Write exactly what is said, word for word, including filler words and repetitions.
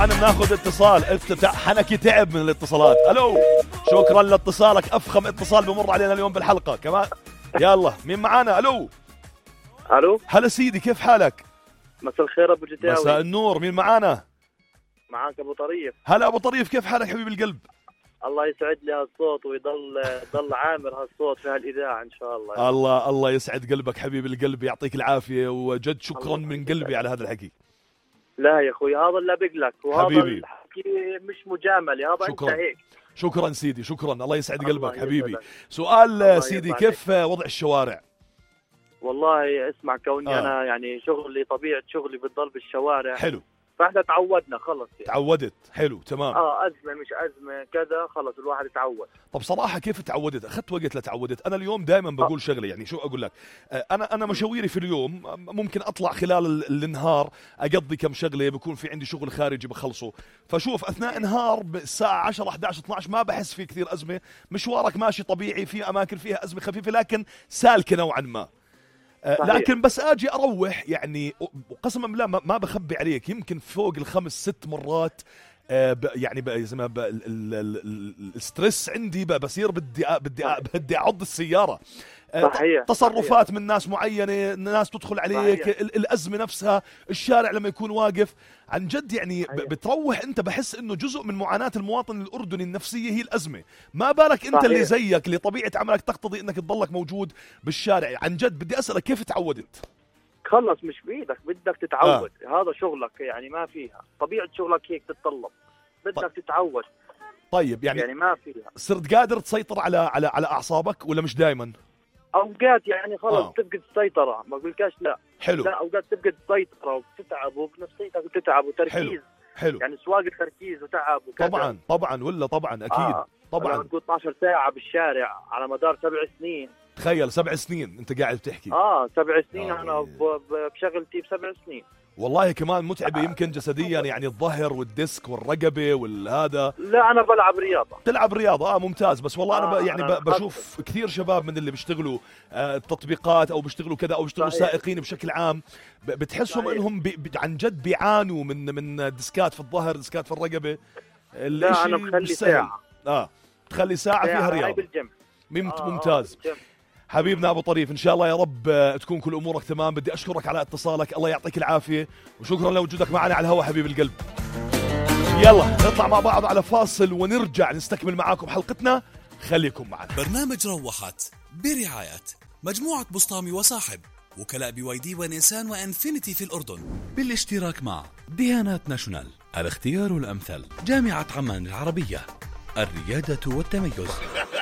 أنا بناخذ اتصال. انت حنكي تعب من الاتصالات. الو، شكرا لاتصالك، افخم اتصال بمر علينا اليوم بالحلقة كمان. يلا مين معانا؟ الو. الو، هلا سيدي، كيف حالك؟ مساء الخير ابو جداوي. مساء النور، مين معانا؟ معاك ابو طريف. هلا ابو طريف، كيف حالك حبيب القلب؟ الله يسعد لي هالصوت ويضل ضل عامر هالصوت في هالاذاعه ان شاء الله. الله الله يسعد قلبك حبيب القلب، يعطيك العافية، وجد شكرا من قلبي على هذا الحكي. لا يا اخوي، هذا اللي بقلك، وهذا حبيبي. الحكي مش مجامله، هذا شكرا. انت هيك. شكرا سيدي، شكرا، الله يسعد قلبك الله حبيبي. يسعدك. سؤال الله سيدي، يرضى كيف وضع الشوارع؟ والله اسمع، كوني آه. انا يعني شغلي طبيعه شغلي بتضل بالشوارع، حلو، فاحنا تعودنا خلص يعني. تعودت. حلو تمام. اه ازمه مش ازمه كذا، خلص الواحد تعود. طب صراحة كيف تعودت؟ أخذت وقت لتعودت. أنا اليوم دائما بقول شغلة، يعني شو أقول لك، أنا أنا مشاويري في اليوم ممكن أطلع خلال ال- النهار أقضي كم شغلة، بكون في عندي شغل خارجي بخلصه. فشوف أثناء النهار بالساعة عشرة إحدى عشر اثني عشر ما بحس في كثير أزمة، مشوارك ماشي طبيعي، في أماكن فيها أزمة خفيفة لكن سالكة نوعا ما. صحيح. لكن بس اجي اروح يعني قسما بالله ما ما بخبي عليك، يمكن فوق الخمس ست مرات آه ب يعني ب زي ما ب- ال- ال- ال- الستريس عندي ب- بصير بدي أ- بدي أ- بدي اعض السياره. آه، صحيح. تصرفات صحيح. من ناس معينه، ناس تدخل عليك، صحيح. ال- الازمه نفسها، الشارع لما يكون واقف عن جد يعني ب- صحيح. بتروح انت بحس انه جزء من معاناه المواطن الاردني النفسيه هي الازمه. ما بالك انت صحيح. اللي زيك، اللي طبيعه عملك تقتضي انك تضلك موجود بالشارع. عن جد بدي اسالك كيف تعودت؟ خلص مش بإيدك، بدك تتعود. آه. هذا شغلك يعني، ما فيها، طبيعة شغلك هيك تتطلب، بدك طيب. تتعود طيب يعني, يعني ما فيها. صرت قادر تسيطر على على على اعصابك ولا مش دائما؟ أوقات يعني خلص آه. تفقد السيطرة، ما بقولكاش لا. حلو. لا، أوقات تفقد السيطرة وبتتعب وبنفسيتك بتتعب وتركيز. حلو. حلو. يعني سواقة تركيز وتعب وكذا. طبعا طبعا ولا طبعا اكيد. آه. طبعا. لما تكون اثني عشر ساعة بالشارع على مدار سبع سنين. تخيل سبع سنين انت قاعد بتحكي. اه سبع سنين. آه. أنا ب- ب- بشغلتي بسبع سنين. والله كمان متعبة يمكن جسديا، يعني الظهر والديسك والرقبة والهذا. لا أنا بلعب رياضة. تلعب رياضة، اه ممتاز. بس والله انا آه ب يعني أنا ب بشوف كثير شباب من اللي بيشتغلوا آه تطبيقات او بيشتغلوا كذا او بيشتغلوا صحيح. سائقين بشكل عام، ب- بتحسهم صحيح. انهم بي بي عن جد بيعانوا من من ديسكات في الظهر، ديسكات في الرقبة. لا أنا الإشي بخلي مش سهل. ساعة. اه تخلي ساعة فيها هاي رياضة. بالجيم. ممت آه ممتاز. آه بالجيم. حبيبنا ابو طريف، ان شاء الله يا رب آه، تكون كل امورك تمام. بدي اشكرك على اتصالك، الله يعطيك العافيه، وشكرا لوجودك معنا على الهواء حبيب القلب. يلا نطلع مع بعض على فاصل ونرجع نستكمل معاكم حلقتنا، خليكم معنا. برنامج روحت برعاية مجموعة بسطامي وصاحب، وكلاء بي واي دي ونيسان وانفينيتي في الأردن، بالاشتراك مع ديانات ناشونال، الاختيار الأمثل، جامعة عمان العربية، الريادة والتميز.